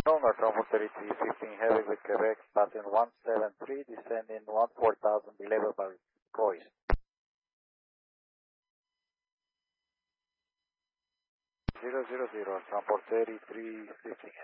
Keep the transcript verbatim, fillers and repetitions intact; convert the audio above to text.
Owner, Transport thirty-three fifteen heavy with Quebec, passing one seven three, descending one four thousand, delivered by Royce. zero zero zero, Transport thirty-three fifteen.